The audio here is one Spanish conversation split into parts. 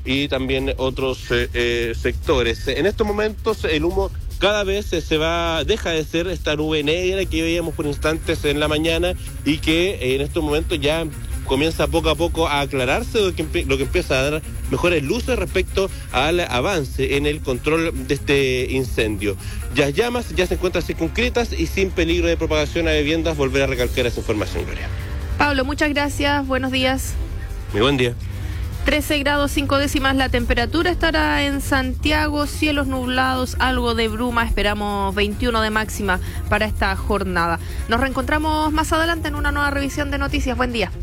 y también otros sectores. En estos momentos el humo cada vez deja de ser esta nube negra que veíamos por instantes en la mañana y que en estos momentos ya comienza poco a poco a aclararse, lo que empieza a dar mejores luces respecto al avance en el control de este incendio. Las llamas ya se encuentran circunscritas y sin peligro de propagación a viviendas. Volver a recalcar esa información, Gloria. Pablo, muchas gracias, buenos días. Muy buen día. 13 grados 5 décimas la temperatura estará en Santiago, cielos nublados, algo de bruma, esperamos 21 de máxima para esta jornada. Nos reencontramos más adelante en una nueva revisión de noticias. Buen día.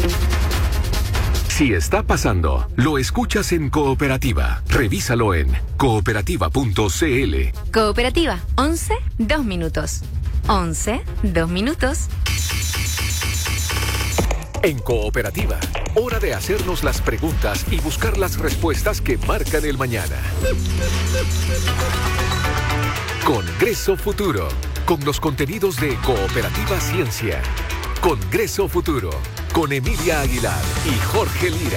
Si está pasando, lo escuchas en Cooperativa. Revísalo en cooperativa.cl. Cooperativa, 11, 2 minutos. 11, 2 minutos. En Cooperativa, hora de hacernos las preguntas y buscar las respuestas que marcan el mañana. Congreso Futuro, con los contenidos de Cooperativa Ciencia. Congreso Futuro, con Emilia Aguilar y Jorge Lira.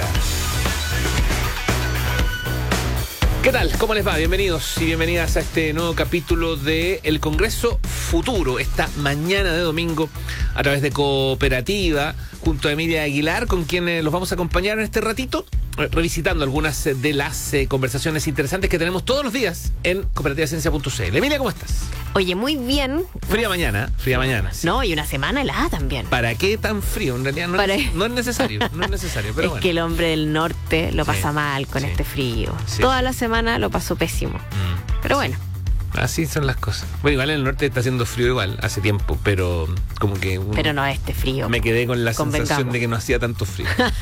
¿Qué tal? ¿Cómo les va? Bienvenidos y bienvenidas a este nuevo capítulo de El Congreso Futuro, esta mañana de domingo a través de Cooperativa, junto a Emilia Aguilar, con quien los vamos a acompañar en este ratito, revisitando algunas de las conversaciones interesantes que tenemos todos los días en cooperativaciencia.cl. Emilia, ¿cómo estás? Oye, muy bien. Fría mañana. Sí. No, y una semana helada también. ¿Para qué tan frío? En realidad no es necesario, pero es bueno. que el hombre del norte lo pasa mal con este frío. Sí. Toda la semana lo pasó pésimo. Pero bueno. Así son las cosas. Bueno, igual en el norte está haciendo frío igual, hace tiempo, pero como que... Pero no este frío. Me quedé con la sensación de que no hacía tanto frío.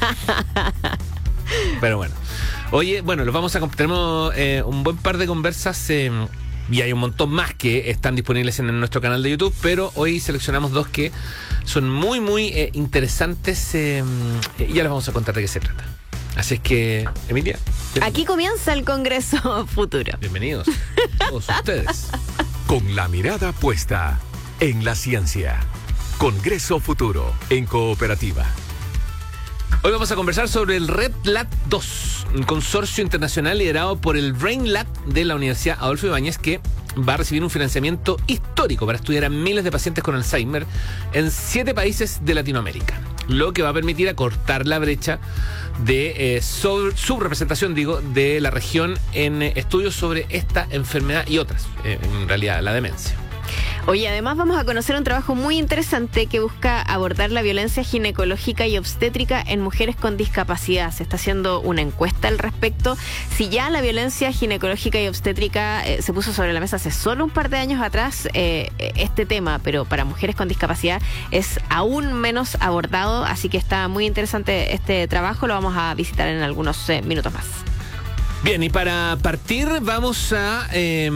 Pero bueno. Oye, bueno, tenemos un buen par de conversas y hay un montón más que están disponibles en nuestro canal de YouTube, pero hoy seleccionamos dos que son muy, muy interesantes y ya les vamos a contar de qué se trata. Así es que, Emilia. Aquí comienza el Congreso Futuro. Bienvenidos todos ustedes. Con la mirada puesta en la ciencia. Congreso Futuro en Cooperativa. Hoy vamos a conversar sobre el REDLAT 2, un consorcio internacional liderado por el BrainLab de la Universidad Adolfo Ibáñez, que va a recibir un financiamiento histórico para estudiar a miles de pacientes con Alzheimer en 7 países de Latinoamérica, lo que va a permitir acortar la brecha de subrepresentación, de la región en estudios sobre esta enfermedad y otras, en realidad la demencia. Oye, además vamos a conocer un trabajo muy interesante que busca abordar la violencia ginecológica y obstétrica en mujeres con discapacidad. Se está haciendo una encuesta al respecto. Si ya la violencia ginecológica y obstétrica se puso sobre la mesa hace solo un par de años atrás, este tema, pero para mujeres con discapacidad es aún menos abordado, así que está muy interesante este trabajo. Lo vamos a visitar en algunos minutos más. Bien, y para partir vamos a...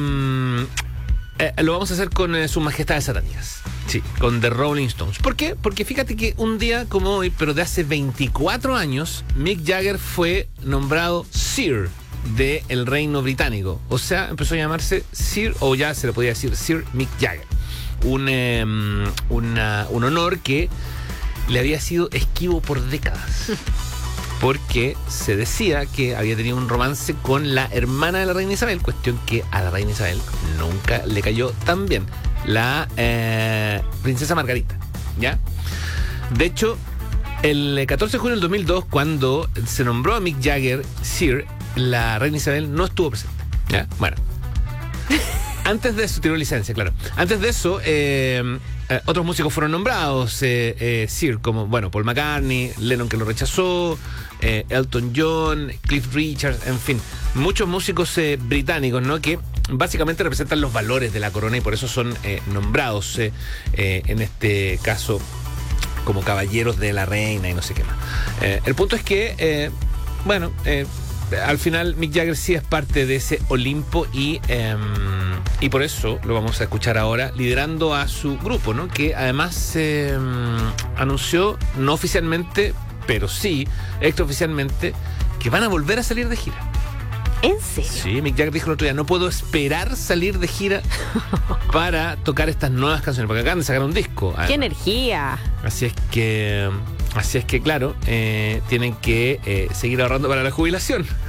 lo vamos a hacer con sus majestades satánicas. Sí, con The Rolling Stones. ¿Por qué? Porque fíjate que un día como hoy, pero de hace 24 años, Mick Jagger fue nombrado Sir del Reino Británico. O sea, empezó a llamarse Sir, o ya se le podía decir Sir Mick Jagger. Un honor que le había sido esquivo por décadas. Porque se decía que había tenido un romance con la hermana de la reina Isabel, cuestión que a la reina Isabel nunca le cayó tan bien, la princesa Margarita, ¿ya? De hecho, el 14 de junio del 2002, cuando se nombró a Mick Jagger Sir, la reina Isabel no estuvo presente, ¿ya? Bueno. Antes de eso, tiró licencia, claro. Antes de eso, otros músicos fueron nombrados, Sir, como, bueno, Paul McCartney, Lennon, que lo rechazó, Elton John, Cliff Richard, en fin, muchos músicos británicos, ¿no?, que básicamente representan los valores de la corona y por eso son nombrados, en este caso, como caballeros de la reina y no sé qué más. El punto es que, al final Mick Jagger sí es parte de ese Olimpo y por eso lo vamos a escuchar ahora liderando a su grupo, ¿no? Que además anunció, no oficialmente, pero sí extraoficialmente, que van a volver a salir de gira. ¿En serio? Sí, Mick Jagger dijo el otro día, no puedo esperar salir de gira para tocar estas nuevas canciones, porque acaban de sacar un disco. ¡Qué energía! Así es que, claro, tienen que seguir ahorrando para la jubilación.